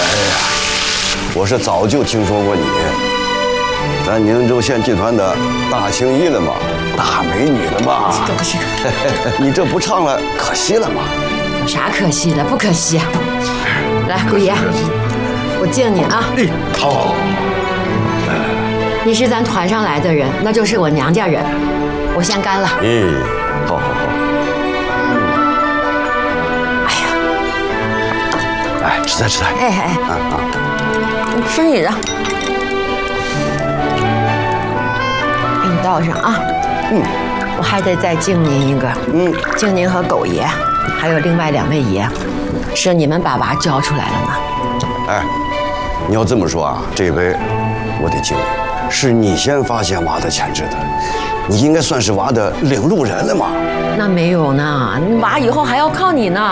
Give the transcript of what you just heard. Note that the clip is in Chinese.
我是早就听说过你，咱宁州县集团的大青衣了嘛，大美女了嘛。 不是， 你这不唱了，可惜了嘛。 有啥可惜的？不可惜。来，姑爷，我敬你啊。 好。 你是咱团上来的人，那就是我娘家人，我先干了。 好。哎，吃菜。 你吃你的，给你倒上啊。我还得再敬您一个。敬您和狗爷，还有另外2位爷，是你们把娃教出来了呢。 哎，你要这么说啊，这回我得敬你，是你先发现娃的潜质的，你应该算是娃的领路人了嘛。 那没有呢，娃以后还要靠你呢。